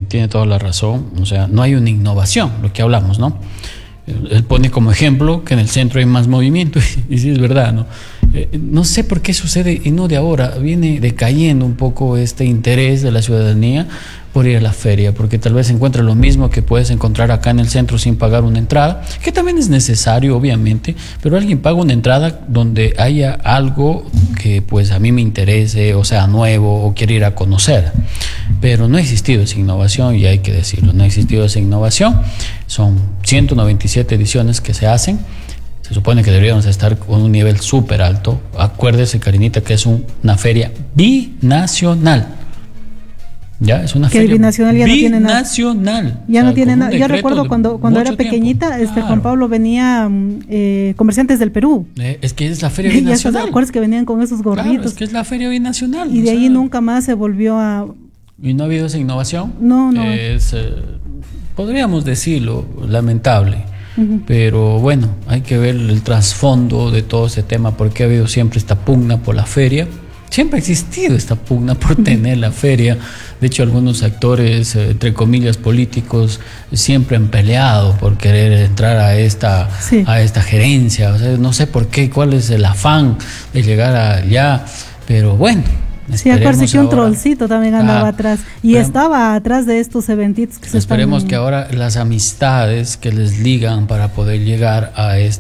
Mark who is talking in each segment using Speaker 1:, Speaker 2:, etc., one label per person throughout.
Speaker 1: tiene toda la razón. O sea, no hay una innovación, lo que hablamos, ¿no? Él pone como ejemplo que en el centro hay más movimiento y sí es verdad, ¿no? No sé por qué sucede, y no de ahora, viene decayendo un poco este interés de la ciudadanía por ir a la feria, porque tal vez encuentra lo mismo que puedes encontrar acá en el centro sin pagar una entrada, que también es necesario obviamente, pero alguien paga una entrada donde haya algo que pues a mí me interese, o sea, nuevo, o quiere ir a conocer. Pero no ha existido esa innovación, y hay que decirlo, no ha existido esa innovación. Son 197 ediciones que se hacen. Se supone que deberíamos estar con un nivel súper alto. Acuérdese, Karinita, que es una feria binacional. Ya, es una feria
Speaker 2: binacional, ya no tiene nada.
Speaker 1: Binacional.
Speaker 2: Ya no tiene nada. Yo recuerdo cuando era pequeñita, claro. Juan Pablo, venía comerciantes del Perú.
Speaker 1: Es que es la feria binacional.
Speaker 2: ¿Te acuerdas que venían con esos gorritos?
Speaker 1: Claro, es que es la feria binacional.
Speaker 2: Y de ahí nunca más se volvió a...
Speaker 1: ¿Y no ha habido esa innovación?
Speaker 2: No.
Speaker 1: Es, podríamos decirlo, lamentable. Pero bueno, hay que ver el trasfondo de todo ese tema, porque ha habido siempre esta pugna por la feria. Siempre ha existido esta pugna por tener la feria. De hecho, algunos actores, entre comillas, políticos, siempre han peleado por querer entrar a esta gerencia. O sea, no sé por qué, cuál es el afán de llegar allá, pero bueno.
Speaker 2: Sí, acuérdate que un trollcito también andaba atrás y estaba atrás de estos eventos que se
Speaker 1: esperemos que ahora las amistades que les ligan para poder llegar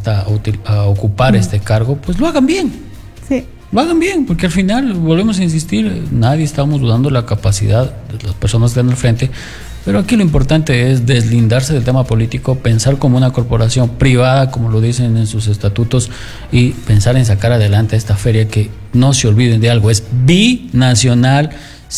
Speaker 1: a ocupar este cargo, pues lo hagan bien.
Speaker 2: Sí.
Speaker 1: Lo hagan bien, porque al final, volvemos a insistir, nadie estamos dudando la capacidad de las personas que están al frente, pero aquí lo importante es deslindarse del tema político, pensar como una corporación privada, como lo dicen en sus estatutos, y pensar en sacar adelante esta feria, que no se olviden de algo, es binacional,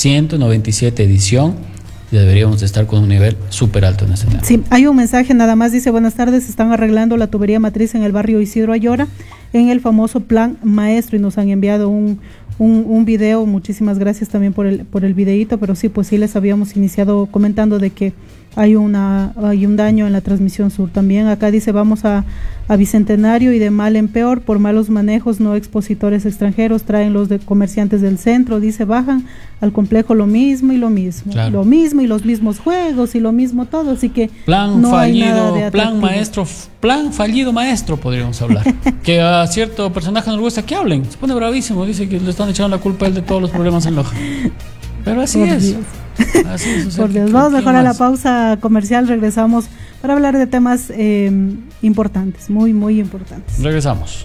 Speaker 1: 197 edición, y deberíamos de estar con un nivel súper alto en este tema.
Speaker 2: Sí, hay un mensaje nada más, dice: buenas tardes, están arreglando la tubería matriz en el barrio Isidro Ayora, en el famoso Plan Maestro, y nos han enviado un video. Muchísimas gracias también por el videíto, pero sí, pues sí les habíamos iniciado comentando de que hay un daño en la transmisión sur. También acá dice: vamos a Bicentenario y de mal en peor por malos manejos, no expositores extranjeros, traen los de comerciantes del centro, dice, bajan al complejo lo mismo, claro. Lo mismo y los mismos juegos y lo mismo todo, así que
Speaker 1: plan
Speaker 2: no
Speaker 1: fallido,
Speaker 2: hay nada de atractivo.
Speaker 1: plan fallido maestro, podríamos hablar. Que a cierto personaje no le gusta que hablen, se pone bravísimo, dice que le están echando la culpa a él de todos los problemas en Loja. Pero así es. Así es, o sea,
Speaker 2: por Dios. Vamos mejor a la pausa comercial, regresamos para hablar de temas importantes, muy, muy importantes.
Speaker 1: Regresamos.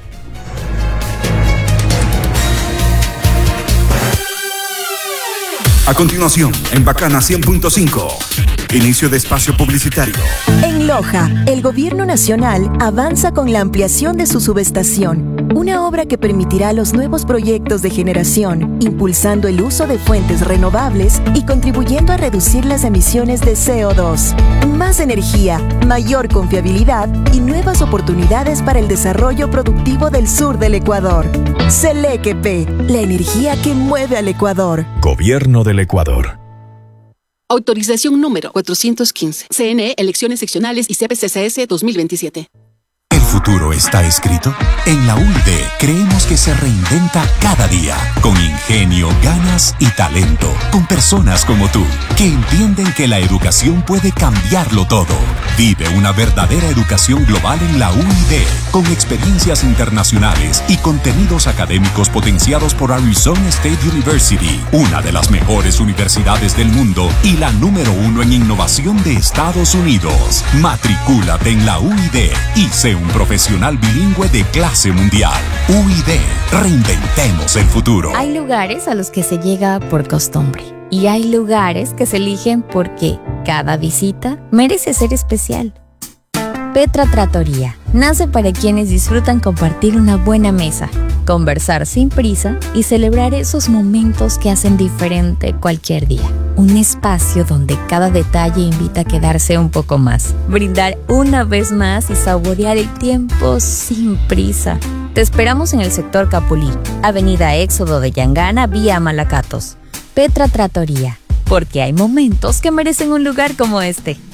Speaker 3: A continuación, en Bacana 100.5, inicio de espacio publicitario.
Speaker 4: En Loja, el gobierno nacional avanza con la ampliación de su subestación, una obra que permitirá los nuevos proyectos de generación, impulsando el uso de fuentes renovables y contribuyendo a reducir las emisiones de CO2. Más energía, mayor confiabilidad y nuevas oportunidades para el desarrollo productivo del sur del Ecuador. Selequepe, la energía que mueve al Ecuador.
Speaker 5: Gobierno del Ecuador.
Speaker 6: Autorización número 415. CNE, Elecciones Seccionales y CPCCS 2027.
Speaker 5: ¿El futuro está escrito? En la UID creemos que se reinventa cada día, con ingenio, ganas y talento, con personas como tú, que entienden que la educación puede cambiarlo todo. Vive una verdadera educación global en la UID, con experiencias internacionales y contenidos académicos potenciados por Arizona State University, una de las mejores universidades del mundo y la número 1 en innovación de Estados Unidos. Matricúlate en la UID y sé un profesional bilingüe de clase mundial. UID, reinventemos el futuro.
Speaker 7: Hay lugares a los que se llega por costumbre y hay lugares que se eligen porque cada visita merece ser especial. Petra Trattoria nace para quienes disfrutan compartir una buena mesa, conversar sin prisa y celebrar esos momentos que hacen diferente cualquier día. Un espacio donde cada detalle invita a quedarse un poco más, brindar una vez más y saborear el tiempo sin prisa. Te esperamos en el sector Capulí, Avenida Éxodo de Yangana, vía Malacatos. Petra Trattoria, porque hay momentos que merecen un lugar como este.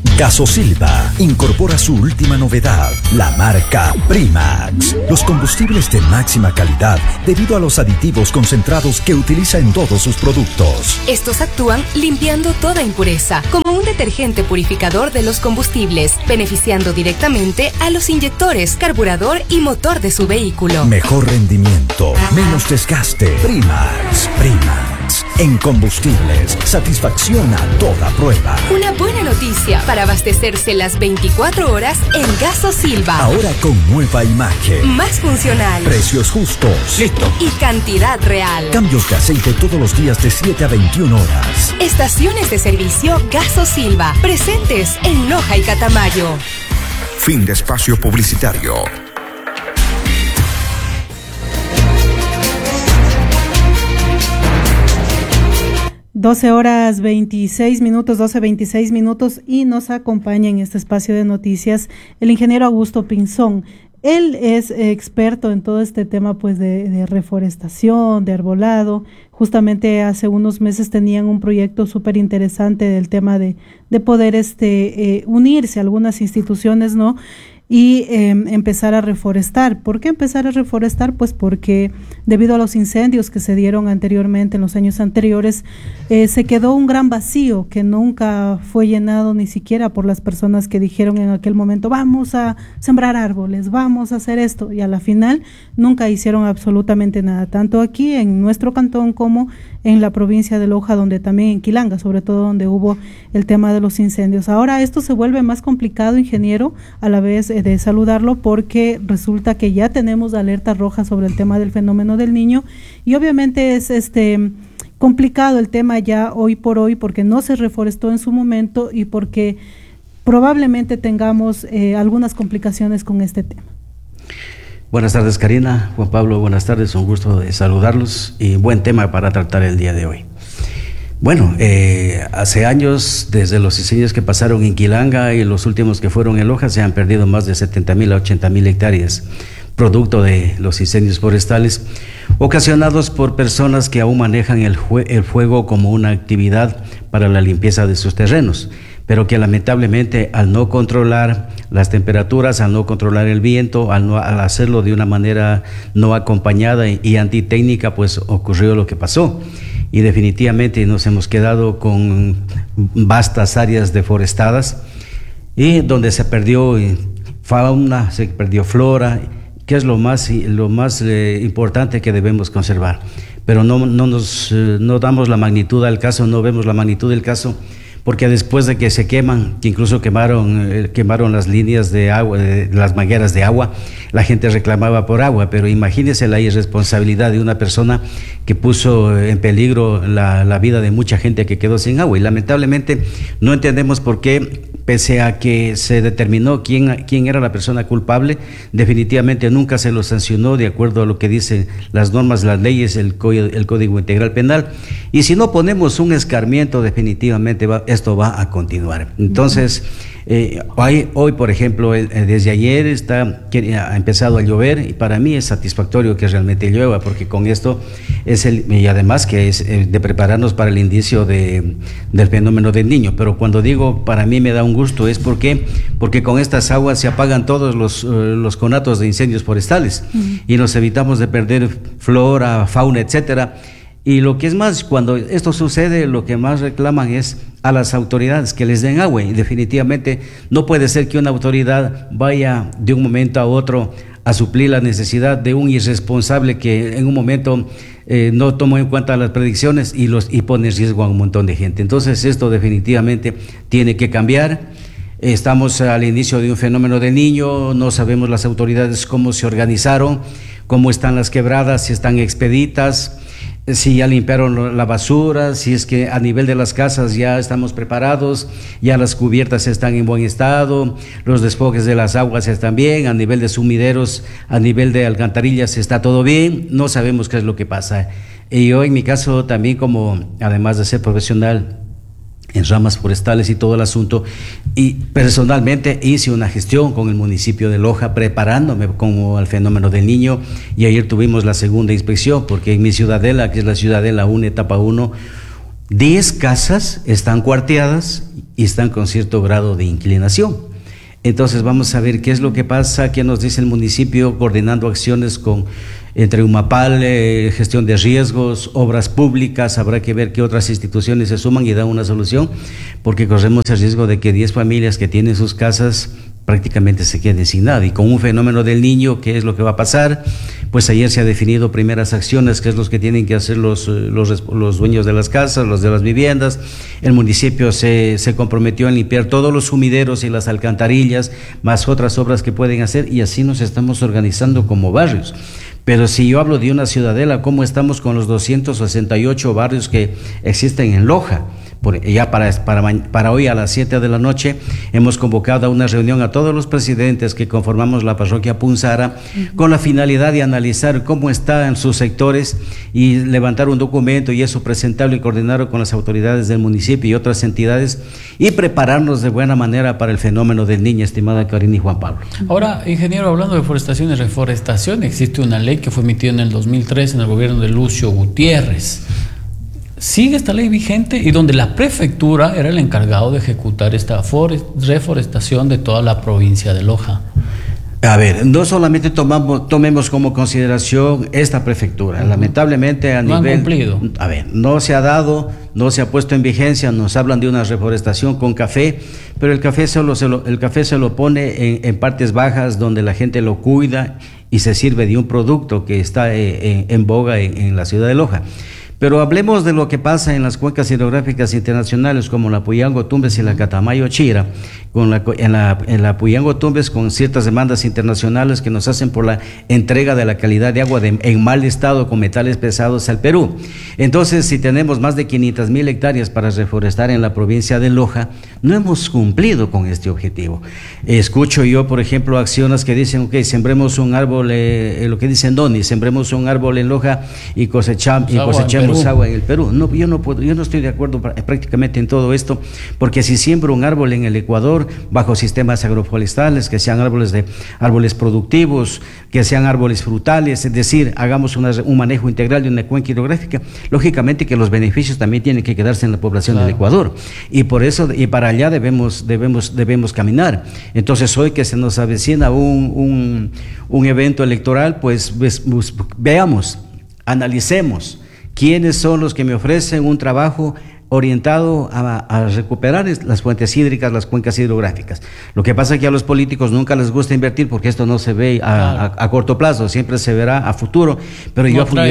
Speaker 8: Gasosilva incorpora su última novedad, la marca Primax. Los combustibles de máxima calidad debido a los aditivos concentrados que utiliza en todos sus productos.
Speaker 9: Estos actúan limpiando toda impureza, como un detergente purificador de los combustibles, beneficiando directamente a los inyectores, carburador y motor de su vehículo.
Speaker 8: Mejor rendimiento, menos desgaste. Primax. En combustibles, satisfacción a toda prueba.
Speaker 9: Una buena noticia para abastecerse las 24 horas en Gasosilva.
Speaker 8: Ahora con nueva imagen.
Speaker 9: Más funcional.
Speaker 8: Precios justos.
Speaker 9: Listo. Y cantidad real.
Speaker 8: Cambios de aceite todos los días de 7 a 21 horas.
Speaker 9: Estaciones de servicio Gasosilva. Presentes en Loja y Catamayo.
Speaker 3: Fin de espacio publicitario.
Speaker 2: 12:26 minutos y nos acompaña en este espacio de noticias el ingeniero Augusto Pinzón. Él es experto en todo este tema pues de reforestación, de arbolado. Justamente hace unos meses tenían un proyecto súper interesante del tema de poder unirse a algunas instituciones, ¿no? Y empezar a reforestar. ¿Por qué empezar a reforestar? Pues porque debido a los incendios que se dieron anteriormente, en los años anteriores, se quedó un gran vacío que nunca fue llenado ni siquiera por las personas que dijeron en aquel momento, vamos a sembrar árboles, vamos a hacer esto, y a la final nunca hicieron absolutamente nada, tanto aquí en nuestro cantón como en la provincia de Loja, donde también en Quilanga, sobre todo donde hubo el tema de los incendios. Ahora esto se vuelve más complicado, ingeniero, a la vez de saludarlo, porque resulta que ya tenemos alerta roja sobre el tema del fenómeno del Niño, y obviamente es complicado el tema ya hoy por hoy, porque no se reforestó en su momento y porque probablemente tengamos algunas complicaciones con este tema.
Speaker 10: Buenas tardes, Karina, Juan Pablo, buenas tardes, un gusto de saludarlos y buen tema para tratar el día de hoy. Bueno, hace años, desde los incendios que pasaron en Quilanga y los últimos que fueron en Loja, se han perdido más de 70,000 a 80,000 hectáreas, producto de los incendios forestales, ocasionados por personas que aún manejan el fuego como una actividad para la limpieza de sus terrenos, pero que lamentablemente al no controlar las temperaturas, al no controlar el viento, al hacerlo de una manera no acompañada y antitécnica, pues ocurrió lo que pasó. Y definitivamente nos hemos quedado con vastas áreas deforestadas y donde se perdió fauna, se perdió flora, que es lo más importante que debemos conservar. Pero no damos la magnitud al caso, no vemos la magnitud del caso, porque después de que se queman, que incluso quemaron las líneas de agua, las mangueras de agua, la gente reclamaba por agua, pero imagínese la irresponsabilidad de una persona que puso en peligro la vida de mucha gente que quedó sin agua, y lamentablemente no entendemos por qué, pese a que se determinó quién era la persona culpable, definitivamente nunca se lo sancionó de acuerdo a lo que dicen las normas, las leyes, el Código Integral Penal, y si no ponemos un escarmiento, definitivamente esto va a continuar. Entonces, hoy, por ejemplo, desde ayer ha empezado a llover, y para mí es satisfactorio que realmente llueva, porque con esto y además que es de prepararnos para el inicio del fenómeno del Niño. Pero cuando digo para mí me da un gusto, es porque con estas aguas se apagan todos los conatos de incendios forestales, y nos evitamos de perder flora, fauna, etcétera. Y lo que es más, cuando esto sucede, lo que más reclaman es a las autoridades que les den agua, y definitivamente no puede ser que una autoridad vaya de un momento a otro a suplir la necesidad de un irresponsable que en un momento no tomó en cuenta las predicciones y pone en riesgo a un montón de gente. Entonces esto definitivamente tiene que cambiar. Estamos al inicio de un fenómeno del Niño, no sabemos las autoridades cómo se organizaron, cómo están las quebradas, si están expeditas, si ya limpiaron la basura, si es que a nivel de las casas ya estamos preparados, ya las cubiertas están en buen estado, los desfogues de las aguas están bien, a nivel de sumideros, a nivel de alcantarillas está todo bien, no sabemos qué es lo que pasa. Y yo en mi caso también, como además de ser profesional en ramas forestales y todo el asunto, y personalmente hice una gestión con el municipio de Loja preparándome como al fenómeno del Niño, y ayer tuvimos la segunda inspección, porque en mi ciudadela, que es la ciudadela 1, etapa 1, 10 casas están cuarteadas y están con cierto grado de inclinación. Entonces vamos a ver qué es lo que pasa, qué nos dice el municipio coordinando acciones entre Humapal, gestión de riesgos, obras públicas. Habrá que ver qué otras instituciones se suman y dan una solución, porque corremos el riesgo de que 10 familias que tienen sus casas prácticamente se queden sin nada. Y con un fenómeno del Niño, ¿qué es lo que va a pasar? Pues ayer se ha definido primeras acciones, que es lo que tienen que hacer los dueños de las casas, los de las viviendas. El municipio se comprometió en limpiar todos los sumideros y las alcantarillas, más otras obras que pueden hacer, y así nos estamos organizando como barrios. Pero si yo hablo de una ciudadela, ¿cómo estamos con los 268 barrios que existen en Loja? Ya para hoy a las 7 de la noche hemos convocado a una reunión a todos los presidentes que conformamos la parroquia Punzara, con la finalidad de analizar cómo están sus sectores y levantar un documento y eso presentarlo y coordinarlo con las autoridades del municipio y otras entidades y prepararnos de buena manera para el fenómeno del Niño, estimada Karina y Juan Pablo.
Speaker 1: Ahora, ingeniero, hablando de deforestación y reforestación, existe una ley que fue emitida en el 2003 en el gobierno de Lucio Gutiérrez. Sigue esta ley vigente y donde la prefectura era el encargado de ejecutar esta reforestación de toda la provincia de Loja.
Speaker 10: A ver, no solamente tomemos como consideración esta prefectura, lamentablemente
Speaker 1: no han cumplido.
Speaker 10: A ver, no se ha dado, no se ha puesto en vigencia. Nos hablan de una reforestación con café, pero el café se lo pone en partes bajas donde la gente lo cuida y se sirve de un producto que está en boga en la ciudad de Loja. Pero hablemos de lo que pasa en las cuencas hidrográficas internacionales como la Puyango Tumbes y la Catamayo Chira, en la Puyango Tumbes con ciertas demandas internacionales que nos hacen por la entrega de la calidad de agua en mal estado con metales pesados al Perú. Entonces, si tenemos más de 500,000 hectáreas para reforestar en la provincia de Loja, no hemos cumplido con este objetivo. Escucho yo, por ejemplo, acciones que dicen, ok, sembremos un árbol, lo que dicen Doni, sembremos un árbol en Loja y cosechemos agua en el Perú. No, yo no estoy de acuerdo prácticamente en todo esto, porque si siembro un árbol en el Ecuador bajo sistemas agroforestales, que sean árboles productivos, que sean árboles frutales, es decir, hagamos un manejo integral de una cuenca hidrográfica, lógicamente que los beneficios también tienen que quedarse en la población del Ecuador, y por eso y para allá debemos caminar. Entonces, hoy que se nos avecina un evento electoral, pues veamos, analicemos quiénes son los que me ofrecen un trabajo orientado a recuperar las fuentes hídricas, las cuencas hidrográficas. Lo que pasa es que a los políticos nunca les gusta invertir porque esto no se ve a corto plazo, siempre se verá a futuro. Pero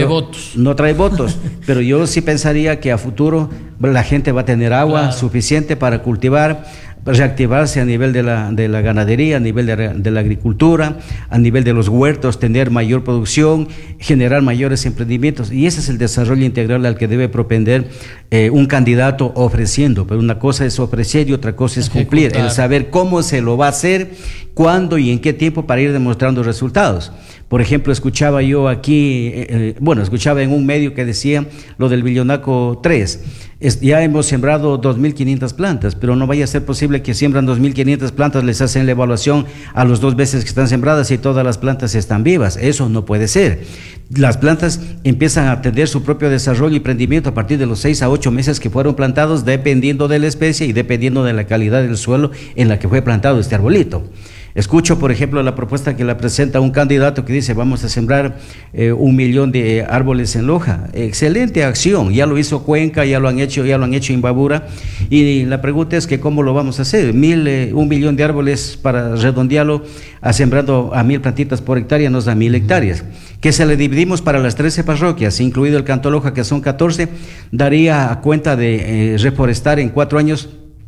Speaker 10: no trae votos, pero yo sí pensaría que a futuro la gente va a tener agua suficiente para cultivar, reactivarse a nivel de la ganadería, a nivel de la agricultura, a nivel de los huertos, tener mayor producción, generar mayores emprendimientos, y ese es el desarrollo integral al que debe propender un candidato ofreciendo. Pero una cosa es ofrecer y otra cosa es cumplir, el saber cómo se lo va a hacer, cuándo y en qué tiempo para ir demostrando resultados. Por ejemplo, escuchaba yo aquí, escuchaba en un medio que decía lo del Villonaco 3. Ya hemos sembrado 2.500 plantas, pero no vaya a ser posible que siembran 2.500 plantas, les hacen la evaluación a los 2 meses que están sembradas y todas las plantas están vivas. Eso no puede ser. Las plantas empiezan a tener su propio desarrollo y prendimiento a partir de los 6 a 8 meses que fueron plantados, dependiendo de la especie y dependiendo de la calidad del suelo en la que fue plantado este arbolito. Escucho, por ejemplo, la propuesta que la presenta un candidato que dice vamos a sembrar 1.000.000 de árboles en Loja. Excelente acción, ya lo hizo Cuenca, ya lo han hecho Imbabura, y la pregunta es que cómo lo vamos a hacer. 1.000.000 de árboles para redondearlo, sembrando a 1.000 plantitas por hectárea nos da 1.000 hectáreas. Que se le dividimos para las 13 parroquias, incluido el Canto Loja, que son 14, daría a cuenta de reforestar en 4 años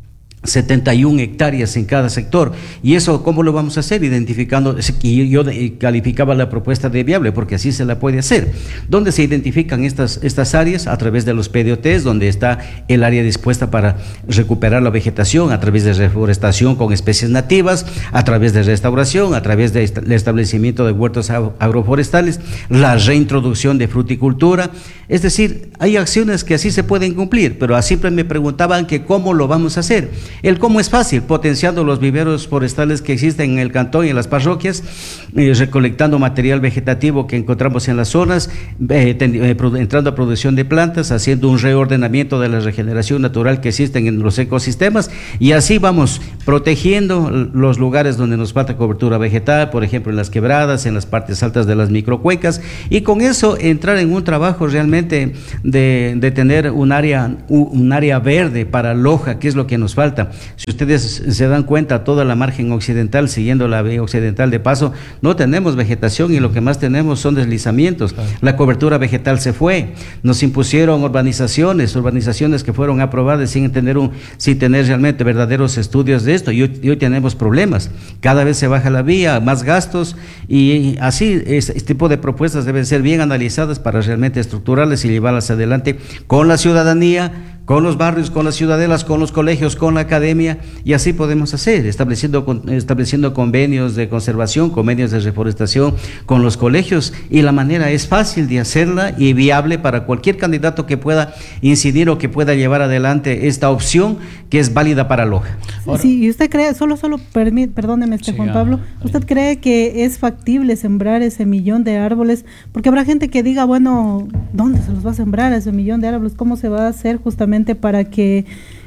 Speaker 10: 71 hectáreas en cada sector. ¿Y eso cómo lo vamos a hacer? Identificando, y yo calificaba la propuesta de viable, porque así se la puede hacer. ¿Dónde se identifican estas áreas? A través de los PDOTs, donde está el área dispuesta para recuperar la vegetación, a través de reforestación con especies nativas, a través de restauración, a través del establecimiento de huertos agroforestales, la reintroducción de fruticultura. Es decir, hay acciones que así se pueden cumplir, pero siempre me preguntaban que cómo lo vamos a hacer. El cómo es fácil, potenciando los viveros forestales que existen en el cantón y en las parroquias, recolectando material vegetativo que encontramos en las zonas, entrando a producción de plantas, haciendo un reordenamiento de la regeneración natural que existen en los ecosistemas, y así vamos protegiendo los lugares donde nos falta cobertura vegetal, por ejemplo en las quebradas, en las partes altas de las microcuencas, y con eso entrar en un trabajo realmente de tener un área verde para Loja, que es lo que nos falta. Si ustedes se dan cuenta, toda la margen occidental, siguiendo la vía occidental de paso, no tenemos vegetación y lo que más tenemos son deslizamientos. Claro. La cobertura vegetal se fue, nos impusieron urbanizaciones que fueron aprobadas sin tener realmente verdaderos estudios de esto, y hoy tenemos problemas. Cada vez se baja la vía, más gastos, y así este tipo de propuestas deben ser bien analizadas para realmente estructurarlas y llevarlas adelante con la ciudadanía, con los barrios, con las ciudadelas, con los colegios, con la academia, y así podemos hacer, estableciendo convenios de conservación, convenios de reforestación con los colegios, y la manera es fácil de hacerla y viable para cualquier candidato que pueda incidir o que pueda llevar adelante esta opción que es válida para Loja.
Speaker 2: Sí, y usted cree, perdóneme Juan Pablo, ¿usted cree que es factible sembrar ese 1.000.000 de árboles? Porque habrá gente que diga, bueno, ¿dónde se los va a sembrar ese 1.000.000 de árboles? ¿Cómo se va a hacer justamente para que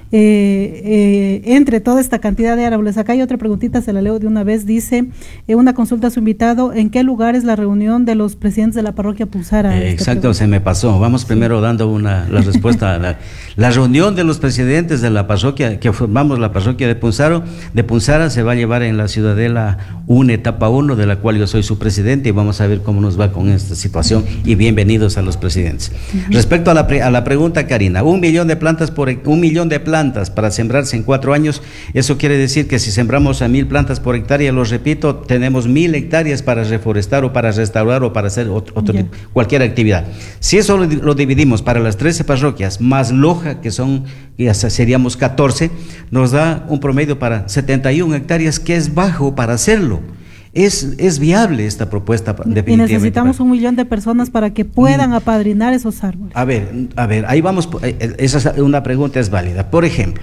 Speaker 2: entre toda esta cantidad de árboles? Acá hay otra preguntita, se la leo de una vez. Dice, una consulta a su invitado: ¿en qué lugar es la reunión de los presidentes de la parroquia Pulsara?
Speaker 10: Exacto, se me pasó. Vamos primero dando la respuesta a la reunión de los presidentes de la parroquia, que formamos la parroquia de Punzara, se va a llevar en la Ciudadela etapa 1, de la cual yo soy su presidente, y vamos a ver cómo nos va con esta situación, y bienvenidos a los presidentes. Respecto a la pregunta, Karina, 1.000.000 de plantas 1.000.000 de plantas para sembrarse en 4 años, eso quiere decir que si sembramos a 1.000 plantas por hectárea, lo repito, tenemos 1.000 hectáreas para reforestar o para restaurar o para hacer cualquier actividad. Si eso lo dividimos para las 13 parroquias, más Loja, que ya seríamos 14, nos da un promedio para 71 hectáreas, que es bajo para hacerlo. Es viable esta propuesta, definitivamente.
Speaker 2: Y necesitamos 1.000.000 de personas para que puedan apadrinar esos árboles.
Speaker 10: A ver, ahí vamos, esa es una pregunta, es válida. Por ejemplo,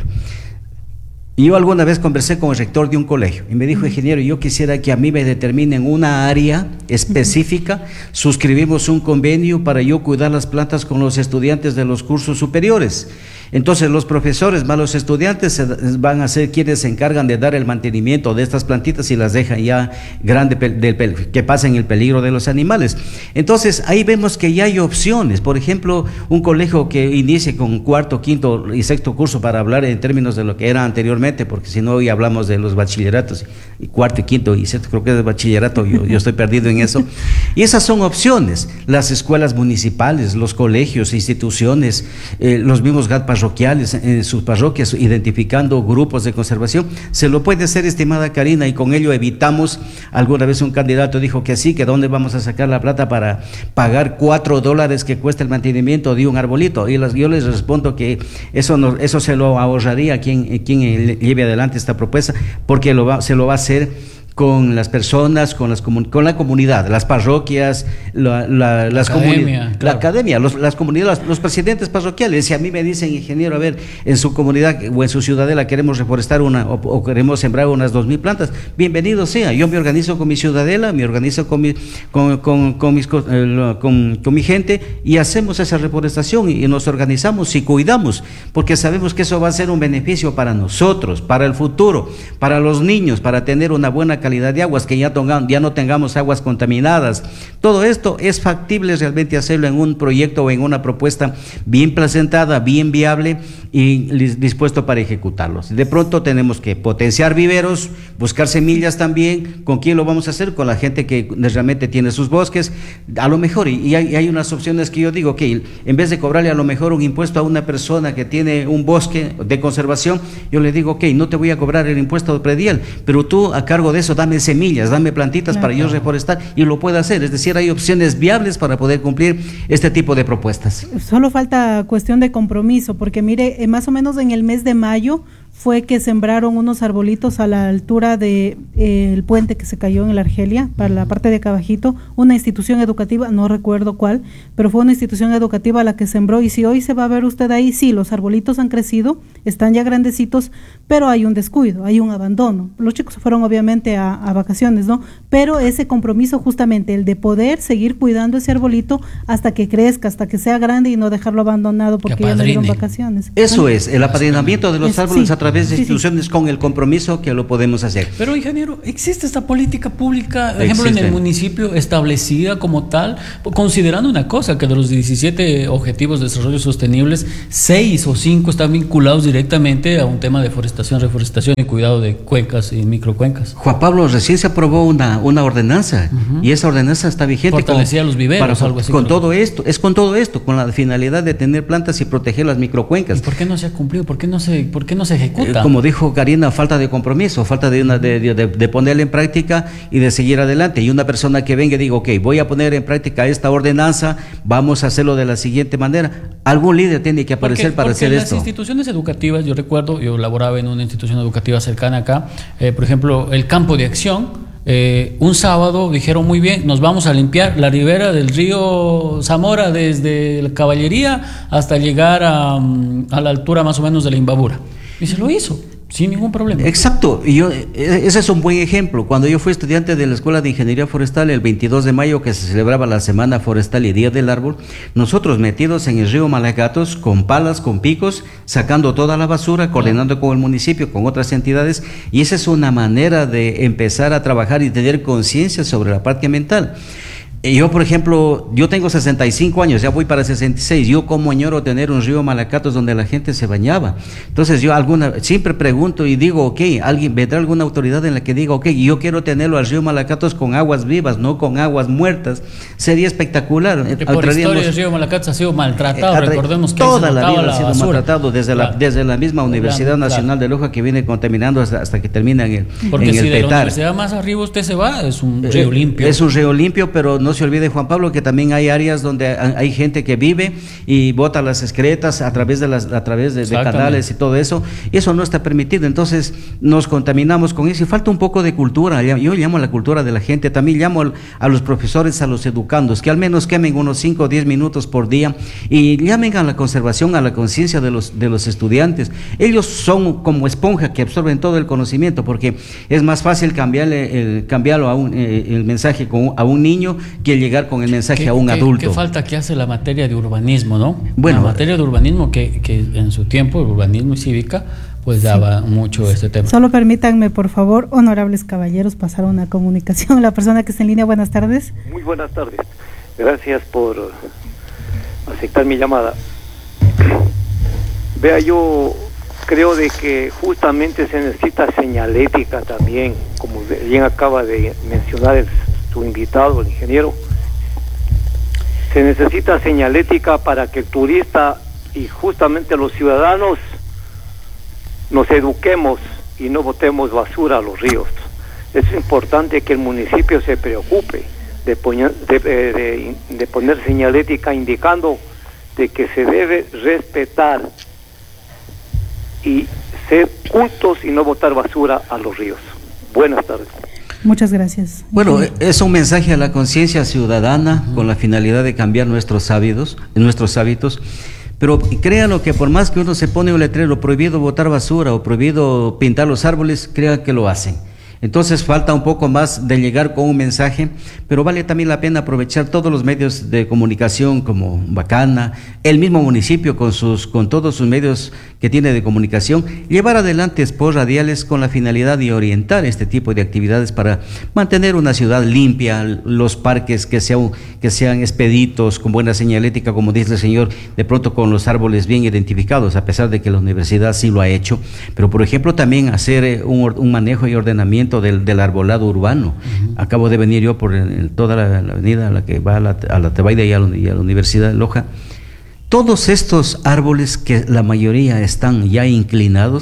Speaker 10: yo alguna vez conversé con el rector de un colegio y me dijo, ingeniero, yo quisiera que a mí me determinen una área específica, suscribimos un convenio para yo cuidar las plantas con los estudiantes de los cursos superiores. Entonces los profesores más los estudiantes van a ser quienes se encargan de dar el mantenimiento de estas plantitas y las dejan ya que pasen el peligro de los animales. Entonces ahí vemos que ya hay opciones. Por ejemplo, un colegio que inicie con 4., 5. y 6. curso, para hablar en términos de lo que era anteriormente, porque si no hoy hablamos de los bachilleratos, y 4., 5. y 6. creo que es de bachillerato, yo estoy perdido en eso. Y esas son opciones. Las escuelas municipales, los colegios, instituciones, los mismos GAT parroquiales en sus parroquias, identificando grupos de conservación, se lo puede hacer, estimada Karina, y con ello evitamos. Alguna vez un candidato dijo que sí, que dónde vamos a sacar la plata para pagar $4 que cuesta el mantenimiento de un arbolito, y yo les respondo que eso se lo ahorraría quien lleve adelante esta propuesta, porque se lo va a hacer con las personas, con la comunidad, las parroquias, las comunidades, la academia, las comunidades, los presidentes parroquiales. Si a mí me dicen, ingeniero, a ver, en su comunidad o en su ciudadela queremos reforestar o queremos sembrar unas 2.000 plantas, bienvenido sea. Yo me organizo con mi ciudadela, me organizo con mi gente, y hacemos esa reforestación, y nos organizamos y cuidamos, porque sabemos que eso va a ser un beneficio para nosotros, para el futuro, para los niños, para tener una buena calidad de aguas, que ya no tengamos aguas contaminadas. Todo esto es factible realmente hacerlo en un proyecto o en una propuesta bien presentada, bien viable y dispuesto para ejecutarlos. De pronto tenemos que potenciar viveros, buscar semillas también. ¿Con quién lo vamos a hacer? Con la gente que realmente tiene sus bosques. A lo mejor, y hay unas opciones que yo digo, que en vez de cobrarle a lo mejor un impuesto a una persona que tiene un bosque de conservación, yo le digo, no te voy a cobrar el impuesto de predial, pero tú a cargo de eso dame semillas, dame plantitas para yo reforestar, y lo puedo hacer. Es decir, hay opciones viables para poder cumplir este tipo de propuestas.
Speaker 2: Solo falta cuestión de compromiso, porque mire, más o menos en el mes de mayo fue que sembraron unos arbolitos a la altura de el puente que se cayó en el Argelia, para la parte de acá abajito, una institución educativa, no recuerdo cuál, pero fue una institución educativa la que sembró, y si hoy se va a ver usted ahí, sí, los arbolitos han crecido, están ya grandecitos, pero hay un descuido, hay un abandono. Los chicos se fueron obviamente a vacaciones, ¿no? Pero ese compromiso justamente, el de poder seguir cuidando ese arbolito hasta que crezca, hasta que sea grande y no dejarlo abandonado porque ya no dieron vacaciones.
Speaker 10: Eso es, el apadrinamiento de los árboles a través de instituciones con el compromiso que lo podemos hacer.
Speaker 1: Pero, ingeniero, ¿existe esta política pública, por ejemplo, en el municipio establecida como tal? Considerando una cosa, que de los 17 objetivos de desarrollo sostenibles, 6 o 5 están vinculados directamente a un tema de reforestación y cuidado de cuencas y microcuencas.
Speaker 10: Juan Pablo, recién se aprobó una ordenanza, y esa ordenanza está vigente.
Speaker 1: Fortalecía los viveros, algo así.
Speaker 10: Con todo esto, con la finalidad de tener plantas y proteger las microcuencas.
Speaker 1: ¿Y por qué no se ha cumplido? ¿Por qué no se ejecuta?
Speaker 10: Como dijo Karina, falta de compromiso, falta de ponerla en práctica y de seguir adelante. Y una persona que venga y diga, ok, voy a poner en práctica esta ordenanza, vamos a hacerlo de la siguiente manera. Algún líder tiene que aparecer para hacer esto.
Speaker 1: Las instituciones educativas, yo recuerdo, yo laboraba en una institución educativa cercana acá, por ejemplo, el campo de acción, un sábado dijeron muy bien, nos vamos a limpiar la ribera del río Zamora desde la Caballería hasta llegar a la altura más o menos de la Imbabura. Y se lo hizo, sin ningún problema.
Speaker 10: Exacto, y ese es un buen ejemplo. Cuando yo fui estudiante de la Escuela de Ingeniería Forestal, el 22 de mayo, que se celebraba la Semana Forestal y Día del Árbol, nosotros metidos en el río Malacatos, con palas, con picos, sacando toda la basura, coordinando con el municipio, con otras entidades, y esa es una manera de empezar a trabajar y tener conciencia sobre la parte ambiental. Yo, por ejemplo, yo tengo 65 años, ya voy para 66, yo como añoro tener un río Malacatos donde la gente se bañaba. Entonces yo siempre pregunto y digo, ok, vendrá alguna autoridad en la que diga, ok, yo quiero tenerlo al río Malacatos con aguas vivas, no con aguas muertas. Sería espectacular.
Speaker 1: Porque por historia el río Malacatos ha sido maltratado, recordemos que
Speaker 10: toda la vida ha sido maltratado, desde la misma Universidad Nacional de Loja, que viene contaminando hasta que termina en el
Speaker 1: Porque si
Speaker 10: el
Speaker 1: de la
Speaker 10: Petar.
Speaker 1: universidad más arriba usted se va, es un río limpio.
Speaker 10: Es un río limpio, pero no se olvide, Juan Pablo, que también hay áreas donde hay gente que vive y bota las excretas a través de canales y todo eso, y eso no está permitido. Entonces nos contaminamos con eso y falta un poco de cultura. Yo llamo a la cultura de la gente, también llamo a los profesores, a los educandos, que al menos quemen unos 5 o 10 minutos por día y llamen a la conservación, a la conciencia de los estudiantes. Ellos son como esponja que absorben todo el conocimiento, porque es más fácil cambiarlo el mensaje a un niño que llegar con el mensaje a un adulto.
Speaker 1: ¿Qué falta que hace la materia de urbanismo, no?
Speaker 10: Bueno,
Speaker 1: la materia de urbanismo que en su tiempo, urbanismo y cívica, pues daba mucho este tema.
Speaker 2: Solo permítanme, por favor, honorables caballeros, pasar una comunicación. La persona que está en línea, buenas tardes.
Speaker 11: Muy buenas tardes. Gracias por aceptar mi llamada. Vea, yo creo de que justamente se necesita señalética también, como bien acaba de mencionar su invitado, el ingeniero. Se necesita señalética para que el turista y justamente los ciudadanos nos eduquemos y no botemos basura a los ríos. Es importante que el municipio se preocupe de poner señalética indicando de que se debe respetar y ser cultos y no botar basura a los ríos. Buenas tardes.
Speaker 2: Muchas gracias.
Speaker 10: Bueno, es un mensaje a la conciencia ciudadana con la finalidad de cambiar nuestros hábitos, pero créanlo que por más que uno se pone un letrero prohibido botar basura o prohibido pintar los árboles, crean que lo hacen. Entonces falta un poco más de llegar con un mensaje, pero vale también la pena aprovechar todos los medios de comunicación como Bacana, el mismo municipio con todos sus medios que tiene de comunicación, llevar adelante spots radiales con la finalidad de orientar este tipo de actividades para mantener una ciudad limpia, los parques que sean expeditos, con buena señalética, como dice el señor, de pronto con los árboles bien identificados, a pesar de que la universidad sí lo ha hecho, pero por ejemplo también hacer un manejo y ordenamiento del arbolado urbano. Acabo de venir yo por toda la avenida a la que va a la Tebaida y a la Universidad de Loja. Todos estos árboles, que la mayoría están ya inclinados,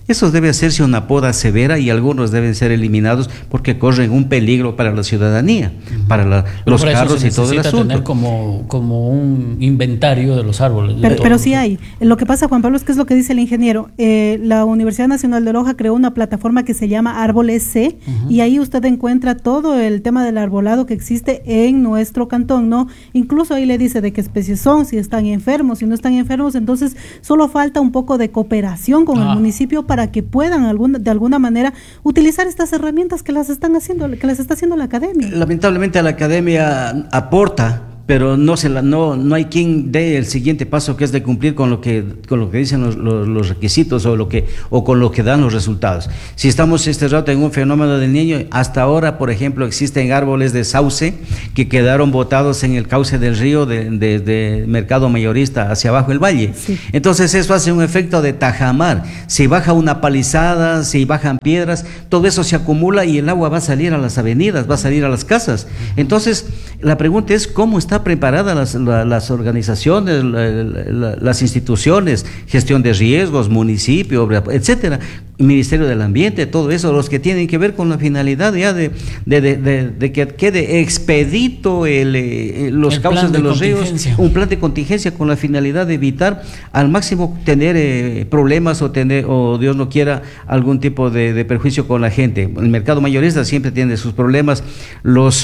Speaker 10: Eso debe hacerse una poda severa y algunos deben ser eliminados porque corren un peligro para la ciudadanía, para los carros y todo el asunto.
Speaker 1: Tener como un inventario de los árboles.
Speaker 2: Pero sí hay. Lo que pasa, Juan Pablo, es que es lo que dice el ingeniero. La Universidad Nacional de Loja creó una plataforma que se llama Árboles C, y ahí usted encuentra todo el tema del arbolado que existe en nuestro cantón, ¿no? Incluso ahí le dice de qué especies son, si están enfermos, si no están enfermos. Entonces solo falta un poco de cooperación con el municipio para que puedan de alguna manera utilizar estas herramientas que las está haciendo la academia.
Speaker 10: Lamentablemente la academia aporta, pero no hay quien dé el siguiente paso, que es de cumplir con lo que dicen los requisitos o con lo que dan los resultados. Si estamos este rato en un fenómeno del Niño, hasta ahora, por ejemplo, existen árboles de sauce que quedaron botados en el cauce del río de mercado mayorista hacia abajo el valle. Sí. Entonces eso hace un efecto de tajamar. Si baja una palizada, si bajan piedras, todo eso se acumula y el agua va a salir a las avenidas, va a salir a las casas. Entonces la pregunta es cómo está preparadas las organizaciones, las instituciones, gestión de riesgos, municipio, etcétera, Ministerio del Ambiente, todo eso, los que tienen que ver con la finalidad ya de que quede expedito los cauces de los ríos, un plan de contingencia con la finalidad de evitar al máximo tener problemas o Dios no quiera algún tipo de perjuicio con la gente. El mercado mayorista siempre tiene sus problemas, los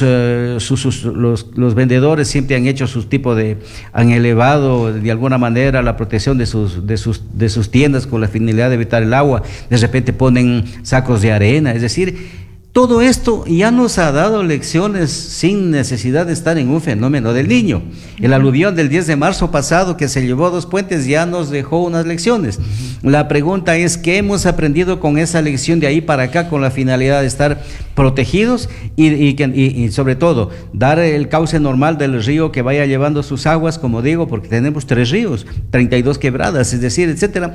Speaker 10: vendedores siempre han hecho han elevado de alguna manera la protección de sus tiendas con la finalidad de evitar el agua. De repente ponen sacos de arena, es decir, todo esto ya nos ha dado lecciones sin necesidad de estar en un fenómeno del Niño. El aluvión del 10 de marzo pasado que se llevó 2 puentes ya nos dejó unas lecciones. La pregunta es, ¿qué hemos aprendido con esa lección de ahí para acá con la finalidad de estar protegidos y sobre todo dar el cauce normal del río que vaya llevando sus aguas, como digo, porque tenemos 3 ríos, 32 quebradas, es decir, etcétera?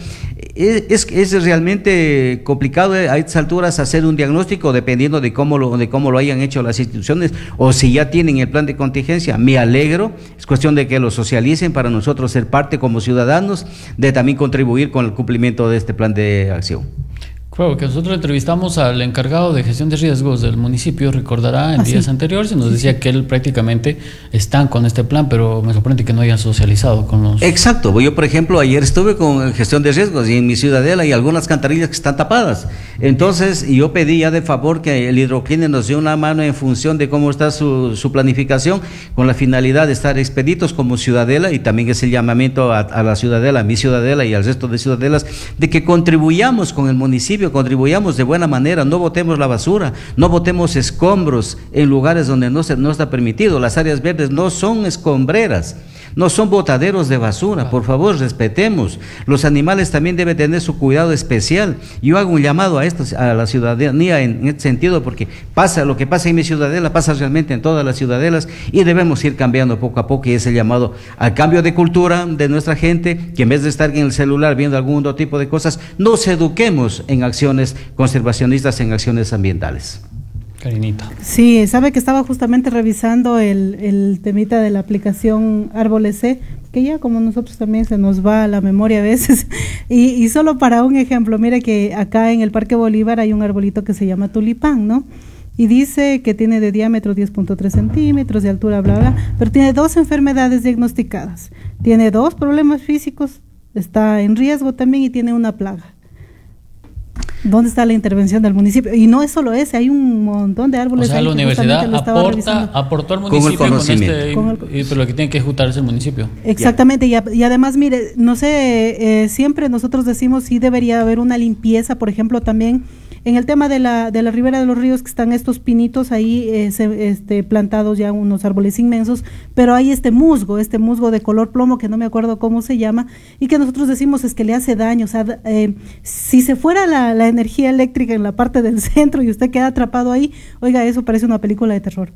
Speaker 10: Es realmente complicado a estas alturas hacer un diagnóstico dependiendo de cómo lo hayan hecho las instituciones o si ya tienen el plan de contingencia. Me alegro, es cuestión de que lo socialicen para nosotros ser parte como ciudadanos de también contribuir con el cumplimiento de este plan de acción.
Speaker 1: Claro, que nosotros entrevistamos al encargado de gestión de riesgos del municipio, recordará, en días anteriores, y nos decía que él prácticamente están con este plan, pero me sorprende que no hayan socializado con los...
Speaker 10: Exacto, yo por ejemplo ayer estuve con gestión de riesgos y en mi ciudadela hay algunas cantarillas que están tapadas, entonces yo pedí ya de favor que el Hidroclínico nos dé una mano en función de cómo está su planificación, con la finalidad de estar expeditos como ciudadela, y también es el llamamiento a la ciudadela, a mi ciudadela y al resto de ciudadelas, de que contribuyamos con el municipio, contribuyamos de buena manera, no botemos la basura, no botemos escombros en lugares donde no está permitido. Las áreas verdes no son escombreras, no son botaderos de basura, por favor, respetemos. Los animales también deben tener su cuidado especial. Yo hago un llamado a la ciudadanía en este sentido, porque lo que pasa en mi ciudadela, pasa realmente en todas las ciudadelas, y debemos ir cambiando poco a poco, y es el llamado al cambio de cultura de nuestra gente, que en vez de estar en el celular viendo algún otro tipo de cosas, nos eduquemos en acciones conservacionistas, en acciones ambientales.
Speaker 1: Karinita.
Speaker 2: Sí, sabe que estaba justamente revisando el temita de la aplicación Árboles C, que ya como nosotros también se nos va a la memoria a veces, y solo para un ejemplo, mire que acá en el Parque Bolívar hay un arbolito que se llama tulipán, ¿no? Y dice que tiene de diámetro 10.3 centímetros, de altura, bla, bla, pero tiene 2 enfermedades diagnosticadas, tiene 2 problemas físicos, está en riesgo también y tiene una plaga. ¿Dónde está la intervención del municipio? Y no es solo ese, hay un montón de árboles.
Speaker 1: O sea, la universidad aportó al municipio pero lo que tiene que ejecutar es el municipio.
Speaker 2: Exactamente, y además, mire, no sé, siempre nosotros decimos sí debería haber una limpieza, por ejemplo, también en el tema de la ribera de los ríos, que están estos pinitos ahí plantados ya unos árboles inmensos, pero hay este musgo de color plomo que no me acuerdo cómo se llama, y que nosotros decimos es que le hace daño. O sea, si se fuera la energía eléctrica en la parte del centro y usted queda atrapado ahí, oiga, eso parece una película de terror.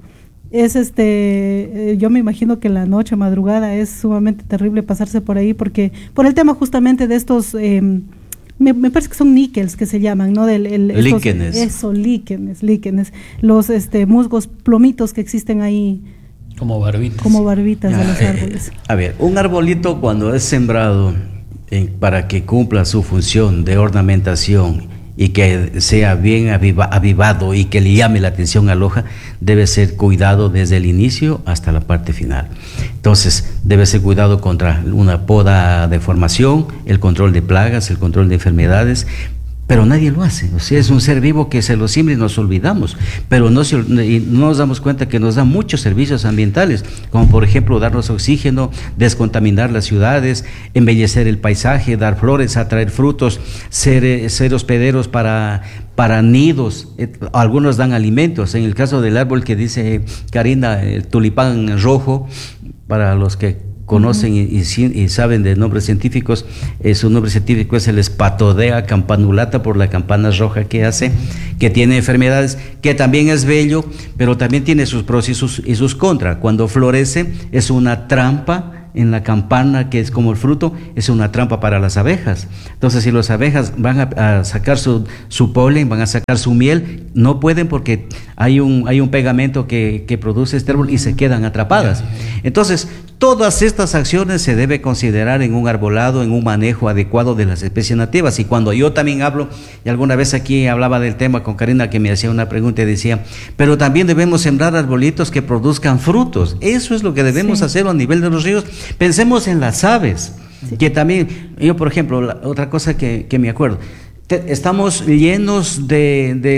Speaker 2: Yo me imagino que la noche, madrugada, es sumamente terrible pasarse por ahí, porque por el tema justamente de estos me parece que son níqueles que se llaman, ¿no?
Speaker 10: Líquenes.
Speaker 2: Líquenes, los musgos plomitos que existen ahí.
Speaker 1: Como barbitas
Speaker 2: de los árboles.
Speaker 10: A ver, un arbolito cuando es sembrado para que cumpla su función de ornamentación y que sea bien avivado y que le llame la atención a la hoja, debe ser cuidado desde el inicio hasta la parte final. Entonces, debe ser cuidado contra una poda de formación, el control de plagas, el control de enfermedades, pero nadie lo hace. O sea, es un ser vivo que se lo siembra y nos olvidamos, pero no nos damos cuenta que nos da muchos servicios ambientales, como por ejemplo darnos oxígeno, descontaminar las ciudades, embellecer el paisaje, dar flores, atraer frutos, ser hospederos para nidos. Algunos dan alimentos. En el caso del árbol que dice Karina, el tulipán rojo, para los que conocen y saben de nombres científicos, su nombre científico es el Spathodea campanulata, por la campana roja que hace, que tiene enfermedades, que también es bello, pero también tiene sus pros y sus contras. Cuando florece es una trampa en la campana, que es como el fruto, es una trampa para las abejas. Entonces, si las abejas van a sacar su polen, van a sacar su miel, no pueden porque hay un pegamento que produce este árbol y se quedan atrapadas. Entonces, todas estas acciones se debe considerar en un arbolado, en un manejo adecuado de las especies nativas. Y cuando yo también hablo, y alguna vez aquí hablaba del tema con Karina, que me hacía una pregunta y decía, pero también debemos sembrar arbolitos que produzcan frutos. Eso es lo que debemos hacer a nivel de los ríos. Pensemos en las aves, que también, yo por ejemplo, otra cosa que me acuerdo, estamos llenos de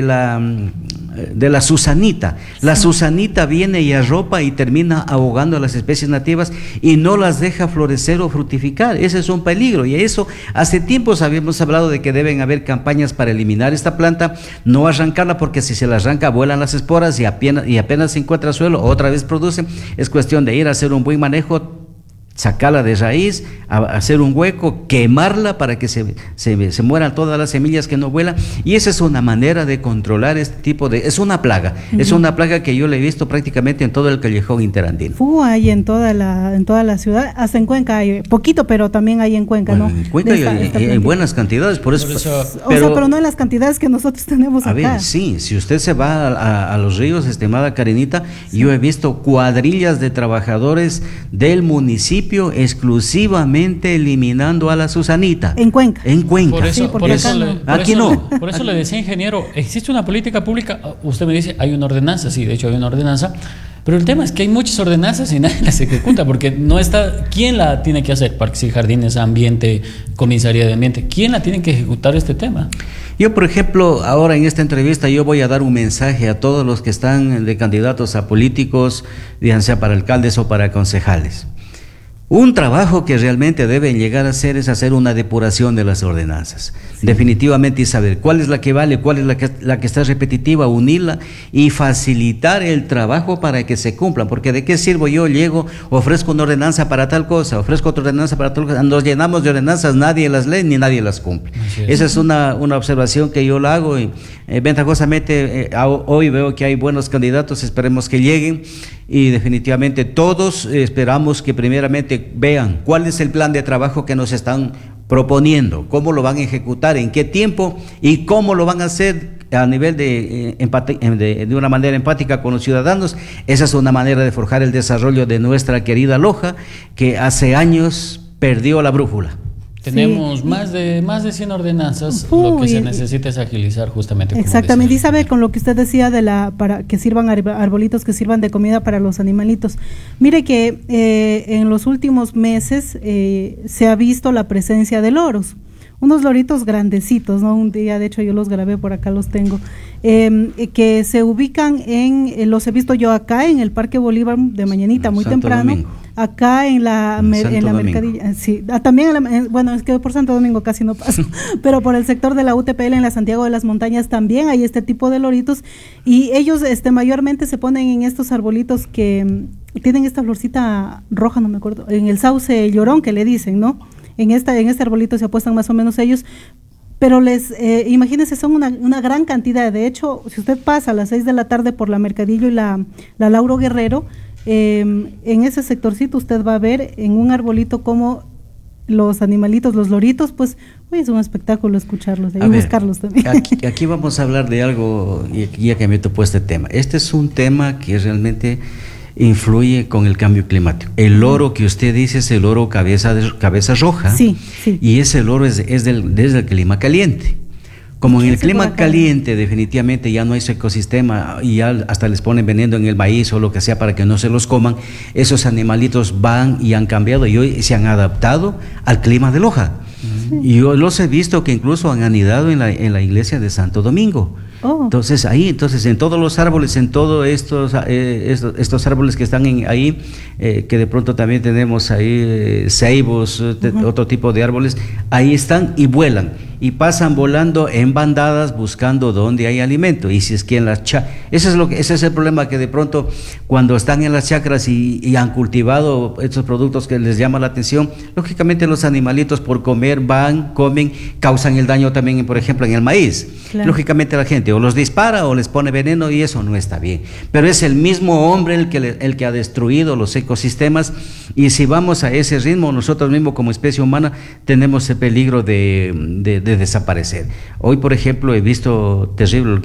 Speaker 10: la susanita. La susanita viene y arropa y termina ahogando a las especies nativas y no las deja florecer o fructificar. Ese es un peligro, y eso hace tiempos habíamos hablado de que deben haber campañas para eliminar esta planta, no arrancarla, porque si se la arranca vuelan las esporas y apenas se encuentra suelo, otra vez produce. Es cuestión de ir a hacer un buen manejo, sacarla de raíz, hacer un hueco, quemarla para que se mueran todas las semillas que no vuelan, y esa es una manera de controlar este tipo de... Es una plaga, es una plaga que yo la he visto prácticamente en todo el callejón interandino.
Speaker 2: Hay en toda la ciudad, hasta en Cuenca hay, poquito, pero también hay en Cuenca, ¿no?
Speaker 10: En Cuenca hay en buenas cantidades, por eso...
Speaker 2: Pero no en las cantidades que nosotros tenemos acá.
Speaker 10: A ver, sí, si usted se va a los ríos, estimada Karinita, yo he visto cuadrillas de trabajadores del municipio exclusivamente eliminando a la susanita.
Speaker 2: En Cuenca.
Speaker 10: En Cuenca.
Speaker 1: Por eso le decía, ingeniero, existe una política pública. Usted me dice, hay una ordenanza, sí, de hecho hay una ordenanza, pero el tema es que hay muchas ordenanzas y nadie las ejecuta, porque no está. ¿Quién la tiene que hacer? Parques y Jardines, Ambiente, Comisaría de Ambiente. ¿Quién la tiene que ejecutar este tema?
Speaker 10: Yo, por ejemplo, ahora en esta entrevista yo voy a dar un mensaje a todos los que están de candidatos a políticos, ya sea para alcaldes o para concejales. Un trabajo que realmente deben llegar a hacer es hacer una depuración de las ordenanzas, definitivamente, y saber cuál es la que vale, cuál es la que está repetitiva, unirla y facilitar el trabajo para que se cumplan, porque de qué sirvo yo llego, ofrezco una ordenanza para tal cosa, ofrezco otra ordenanza para tal cosa, nos llenamos de ordenanzas, nadie las lee ni nadie las cumple. Esa es una observación que yo la hago, y ventajosamente hoy veo que hay buenos candidatos, esperemos que lleguen, y definitivamente todos esperamos que primeramente vean cuál es el plan de trabajo que nos están proponiendo, cómo lo van a ejecutar, en qué tiempo y cómo lo van a hacer a nivel de una manera empática con los ciudadanos. Esa es una manera de forjar el desarrollo de nuestra querida Loja, que hace años perdió la brújula.
Speaker 1: Tenemos más de 100 ordenanzas. Lo que se necesita es agilizar justamente.
Speaker 2: Exactamente, y sabe, con lo que usted decía para que sirvan arbolitos, que sirvan de comida para los animalitos. Mire que en los últimos meses se ha visto la presencia de loros. Unos loritos grandecitos, ¿no? Un día, de hecho, yo los grabé, por acá los tengo, que se ubican los he visto yo acá en el Parque Bolívar de mañanita, muy Santo temprano, Domingo. Acá en la mercadilla, sí, también bueno, es que por Santo Domingo casi no paso, pero por el sector de la UTPL en la Santiago de las Montañas también hay este tipo de loritos, y ellos mayormente se ponen en estos arbolitos que tienen esta florcita roja, no me acuerdo, en el sauce llorón que le dicen, ¿no? En este arbolito se apuestan más o menos ellos, pero imagínense, son una gran cantidad. De hecho, si usted pasa a las 6 de la tarde por la Mercadillo y la Lauro Guerrero, en ese sectorcito usted va a ver en un arbolito como los animalitos, los loritos, pues es un espectáculo escucharlos y buscarlos también.
Speaker 10: Aquí vamos a hablar de algo, ya que me topó este tema. Este es un tema que realmente influye con el cambio climático. El loro que usted dice es el loro cabeza roja,
Speaker 2: sí.
Speaker 10: Y ese loro es desde el clima caliente. Como en el clima caliente definitivamente ya no hay su ecosistema y ya hasta les ponen veneno en el maíz o lo que sea para que no se los coman, esos animalitos van y han cambiado y hoy se han adaptado al clima de Loja. Y yo los he visto que incluso han anidado en la iglesia de Santo Domingo. Entonces en todos los árboles, en todos estos árboles que están ahí, que de pronto también tenemos ahí ceibos, otro tipo de árboles, ahí están y vuelan y pasan volando en bandadas buscando donde hay alimento. Y si es que en las ese es el problema, que de pronto cuando están en las chacras y han cultivado estos productos que les llama la atención, lógicamente los animalitos por comer van, comen, causan el daño también, por ejemplo, en el maíz. Claro. Lógicamente la gente o los dispara o les pone veneno y eso no está bien. Pero es el mismo hombre el que ha destruido los ecosistemas, y si vamos a ese ritmo, nosotros mismos como especie humana tenemos el peligro de desaparecer. Hoy, por ejemplo, he visto terrible